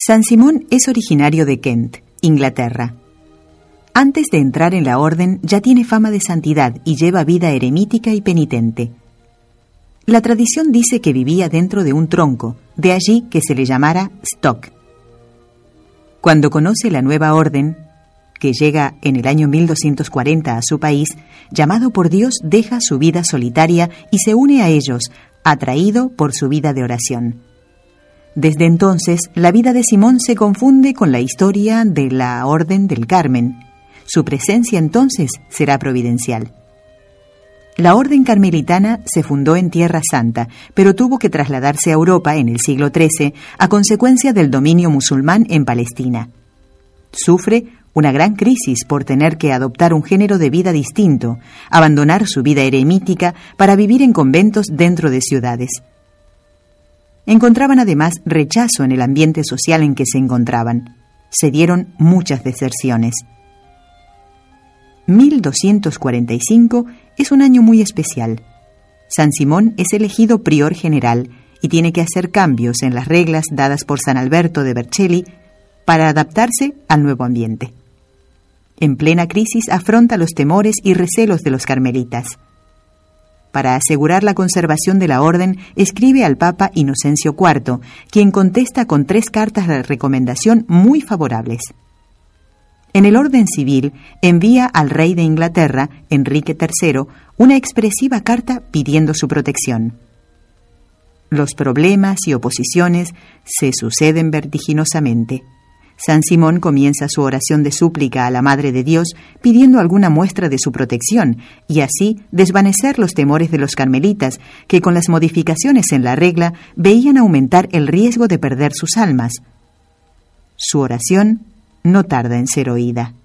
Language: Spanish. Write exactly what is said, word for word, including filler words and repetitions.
San Simón es originario de Kent, Inglaterra. Antes de entrar en la orden ya tiene fama de santidad y lleva vida eremítica y penitente. La tradición dice que vivía dentro de un tronco, de allí que se le llamara Stock. Cuando conoce la nueva orden, que llega en el año mil doscientos cuarenta a su país, llamado por Dios deja su vida solitaria y se une a ellos, atraído por su vida de oración. Desde entonces, la vida de Simón se confunde con la historia de la Orden del Carmen. Su presencia entonces será providencial. La Orden Carmelitana se fundó en Tierra Santa, pero tuvo que trasladarse a Europa en el siglo trece a consecuencia del dominio musulmán en Palestina. Sufre una gran crisis por tener que adoptar un género de vida distinto, abandonar su vida eremítica para vivir en conventos dentro de ciudades. Encontraban además rechazo en el ambiente social en que se encontraban. Se dieron muchas deserciones. mil doscientos cuarenta y cinco es un año muy especial. San Simón es elegido prior general y tiene que hacer cambios en las reglas dadas por San Alberto de Vercelli para adaptarse al nuevo ambiente. En plena crisis afronta los temores y recelos de los carmelitas. Para asegurar la conservación de la orden, escribe al Papa Inocencio cuarto, quien contesta con tres cartas de recomendación muy favorables. En el orden civil, envía al rey de Inglaterra, Enrique tercero, una expresiva carta pidiendo su protección. Los problemas y oposiciones se suceden vertiginosamente. San Simón comienza su oración de súplica a la Madre de Dios pidiendo alguna muestra de su protección y así desvanecer los temores de los carmelitas que con las modificaciones en la regla veían aumentar el riesgo de perder sus almas. Su oración no tarda en ser oída.